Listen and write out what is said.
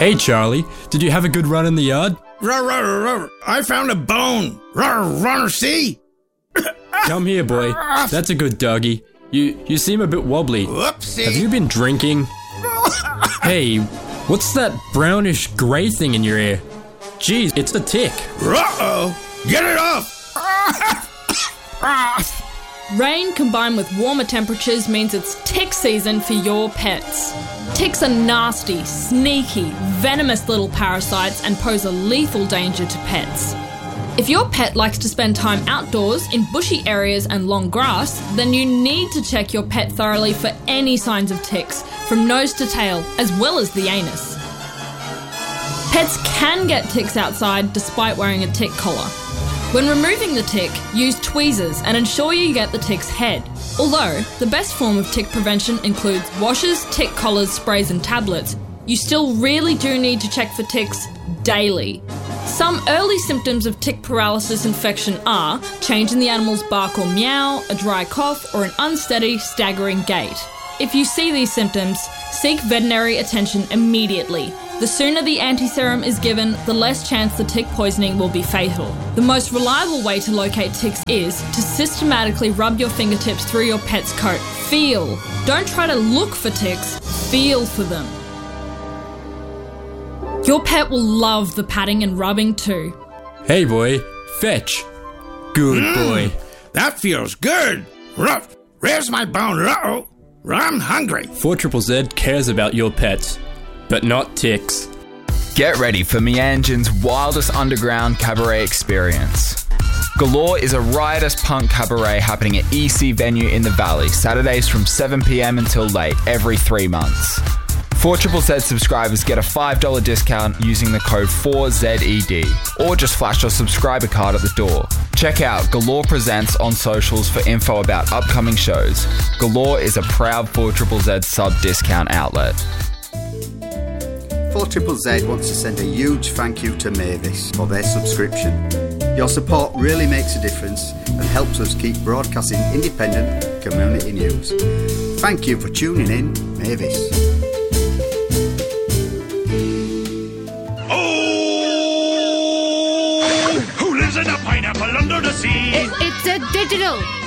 Hey, Charlie. Did you have a good run in the yard? I found a bone. See? Come here, boy. That's a good doggy. You seem a bit wobbly. Whoopsie. Have you been drinking? Hey, what's that brownish grey thing in your ear? Geez, it's a tick. Uh-oh. Get it off. Rain combined with warmer temperatures means it's tick season for your pets. Ticks are nasty, sneaky, venomous little parasites and pose a lethal danger to pets. If your pet likes to spend time outdoors in bushy areas and long grass, then you need to check your pet thoroughly for any signs of ticks, from nose to tail, as well as the anus. Pets can get ticks outside despite wearing a tick collar. When removing the tick, use tweezers and ensure you get the tick's head. Although the best form of tick prevention includes washes, tick collars, sprays and tablets, you still really do need to check for ticks daily. Some early symptoms of tick paralysis infection are change in the animal's bark or meow, a dry cough or an unsteady, staggering gait. If you see these symptoms, seek veterinary attention immediately. The sooner the anti-serum is given, the less chance the tick poisoning will be fatal. The most reliable way to locate ticks is to systematically rub your fingertips through your pet's coat. Feel. Don't try to look for ticks, feel for them. Your pet will love the patting and rubbing too. Hey, boy. Fetch. Good boy. That feels good. Ruff. Where's my bone? Uh-oh. I'm hungry. 4ZZZ cares about your pets, but not ticks. Get ready for Meanjin's wildest underground cabaret experience. Galore is a riotous punk cabaret happening at EC Venue in the Valley, Saturdays from 7 p.m. until late, every 3 months. 4ZZZ subscribers get a $5 discount using the code 4ZED, or just flash your subscriber card at the door. Check out Galore Presents on socials for info about upcoming shows. Galore is a proud 4ZZZ sub-discount outlet. 4ZZZ wants to send a huge thank you to Mavis for their subscription. Your support really makes a difference and helps us keep broadcasting independent community news. Thank you for tuning in, Mavis. Who lives in a pineapple under the sea? It's a digital.